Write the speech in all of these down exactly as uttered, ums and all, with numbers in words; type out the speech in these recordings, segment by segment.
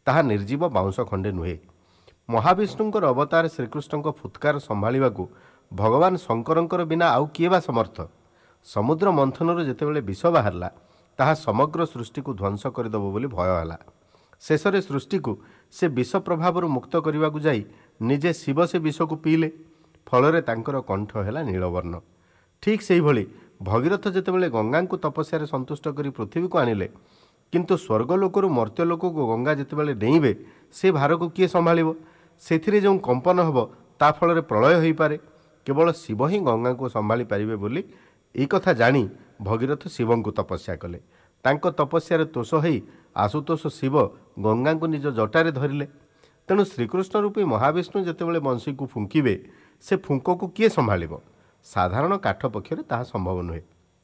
ତାହା ନିର୍ଜୀବ ବାଉଁଶ ଖଣ୍ଡେ ନୁହେଁ। ମହାବିଷ୍ଣୁଙ୍କର ଅବତାର ଶ୍ରୀକୃଷ୍ଣଙ୍କ ଫୁତ୍କାର ସମ୍ଭାଳିବାକୁ ଭଗବାନ ଶଙ୍କରଙ୍କର ବିନା ଆଉ କିଏ ବା ସମର୍ଥ? ସମୁଦ୍ର ମନ୍ଥନରୁ ଯେତେବେଳେ ବିଷ ବାହାରିଲା, ତାହା ସମଗ୍ର ସୃଷ୍ଟିକୁ ଧ୍ୱଂସ କରିଦେବ ବୋଲି ଭୟ ହେଲା। ଶେଷରେ ସୃଷ୍ଟିକୁ ସେ ବିଷ ପ୍ରଭାବରୁ ମୁକ୍ତ କରିବାକୁ ଯାଇ ନିଜେ ଶିବ ସେ ବିଷକୁ ପିଇଲେ। ଫଳରେ ତାଙ୍କର କଣ୍ଠ ହେଲା ନୀଳବର୍ଣ୍ଣ। ଠିକ୍ ସେହିଭଳି ଭଗୀରଥ ଯେତେବେଳେ ଗଙ୍ଗାଙ୍କୁ ତପସ୍ୟାରେ ସନ୍ତୁଷ୍ଟ କରି ପୃଥିବୀକୁ ଆଣିଲେ, କିନ୍ତୁ ସ୍ୱର୍ଗଲୋକରୁ ମର୍ତ୍ତ୍ୟଲୋକକୁ ଗଙ୍ଗା ଯେତେବେଳେ ଡେଇଁବେ, ସେ ଭାରକୁ କିଏ ସମ୍ଭାଳିବ? ସେଥିରେ ଯେଉଁ କମ୍ପନ ହେବ, ତା ଫଳରେ ପ୍ରଳୟ ହୋଇପାରେ। କେବଳ ଶିବ ହିଁ ଗଙ୍ଗାଙ୍କୁ ସମ୍ଭାଳି ପାରିବେ ବୋଲି ଏହି କଥା ଜାଣି ଭଗୀରଥ ଶିବଙ୍କୁ ତପସ୍ୟା କଲେ। ତାଙ୍କ ତପସ୍ୟାରେ ତୋଷ ହୋଇ ଆଶୁତୋଷ ଶିବ ଗଙ୍ଗାଙ୍କୁ ନିଜ ଜଟାରେ ଧରିଲେ। ତେଣୁ ଶ୍ରୀକୃଷ୍ଣ ରୂପୀ ମହାବିଷ୍ଣୁ ଯେତେବେଳେ ବଂଶୀକୁ ଫୁଙ୍କିବେ, ସେ ଫୁଙ୍କକୁ କିଏ ସମ୍ଭାଳିବ? ସାଧାରଣ କାଠ ପକ୍ଷରେ ତାହା ସମ୍ଭବ ନୁହେଁ।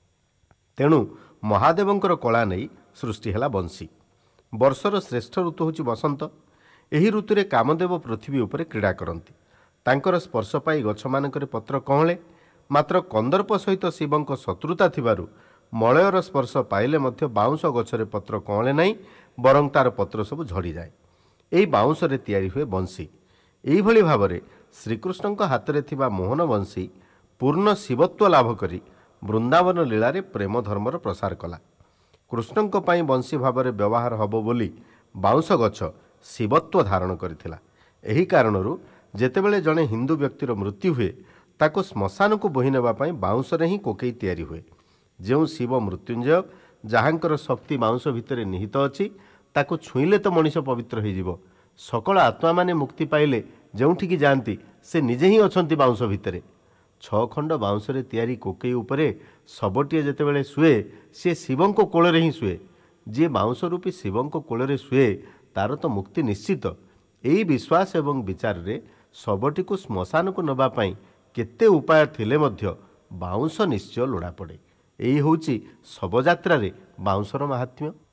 ତେଣୁ ମହାଦେବଙ୍କର କଳା ନେଇ ସୃଷ୍ଟି ହେଲା ବଂଶୀ। ବର୍ଷର ଶ୍ରେଷ୍ଠ ଋତୁ ହେଉଛି ବସନ୍ତ। ଏହି ଋତୁରେ କାମଦେବ ପୃଥିବୀ ଉପରେ କ୍ରୀଡ଼ା କରନ୍ତି। ତାଙ୍କର ସ୍ପର୍ଶ ପାଇ ଗଛମାନଙ୍କରେ ପତ୍ର କଅଁଳେ। ମାତ୍ର କନ୍ଦର୍ପ ସହିତ ଶିବଙ୍କ ଶତ୍ରୁତା ଥିବାରୁ ମଳୟର ସ୍ପର୍ଶ ପାଇଲେ ମଧ୍ୟ ବାଉଁଶ ଗଛରେ ପତ୍ର କଅଁଳେ ନାହିଁ, ବରଂ ତାର ପତ୍ର ସବୁ ଝଡ଼ିଯାଏ। ଏହି ବାଉଁଶରେ ତିଆରି ହୁଏ ବଂଶୀ। ଏହିଭଳି ଭାବରେ ଶ୍ରୀକୃଷ୍ଣଙ୍କ ହାତରେ ଥିବା ମୋହନ ବଂଶୀ ପୂର୍ଣ୍ଣ ଶିବତ୍ୱ ଲାଭ କରି ବୃନ୍ଦାବନ ଲୀଳାରେ ପ୍ରେମ ଧର୍ମର ପ୍ରସାର କଲା। କୃଷ୍ଣଙ୍କ ପାଇଁ ବଂଶୀ ଭାବରେ ବ୍ୟବହାର ହେବ ବୋଲି ବାଉଁଶ ଗଛ ଶିବତ୍ୱ ଧାରଣ କରିଥିଲା। ଏହି କାରଣରୁ ଯେତେବେଳେ ଜଣେ ହିନ୍ଦୁ ବ୍ୟକ୍ତିର ମୃତ୍ୟୁ ହୁଏ, ତାକୁ ଶ୍ମଶାନକୁ ବୋହି ନେବା ପାଇଁ ବାଉଁଶରେ ହିଁ କୋକେଇ ତିଆରି ହୁଏ। ଯେଉଁ ଶିବ ମୃତ୍ୟୁଞ୍ଜୟ, ଯାହାଙ୍କର ଶକ୍ତି ବାଉଁଶ ଭିତରେ ନିହିତ ଅଛି, ତାକୁ ଛୁଇଁଲେ ତ ମଣିଷ ପବିତ୍ର ହୋଇଯିବ। ସକଳ ଆତ୍ମାମାନେ ମୁକ୍ତି ପାଇଲେ ଯେଉଁଠିକି ଯାଆନ୍ତି, ସେ ନିଜେ ହିଁ ଅଛନ୍ତି ବାଉଁଶ ଭିତରେ। ଛଅ ଖଣ୍ଡ ବାଉଁଶରେ ତିଆରି କୋକେଇ ଉପରେ ଶବଟିଏ ଯେତେବେଳେ ଶୁଏ, ସିଏ ଶିବଙ୍କ କୋଳରେ ହିଁ ଶୁଏ। ଯିଏ ବାଉଁଶ ରୂପୀ ଶିବଙ୍କ କୋଳରେ ଶୁଏ, ତାର ତ ମୁକ୍ତି ନିଶ୍ଚିତ। ଏହି ବିଶ୍ୱାସ ଏବଂ ବିଚାରରେ ଶବଟିକୁ ଶ୍ମଶାନକୁ ନେବା ପାଇଁ କେତେ ଉପାୟ ଥିଲେ ମଧ୍ୟ ବାଉଁଶ ନିଶ୍ଚୟ ଲୋଡ଼ା ପଡ଼େ। ଏହି ହେଉଛି ଶବଯାତ୍ରାରେ ବାଉଁଶର ମାହାତ୍ମ୍ୟ।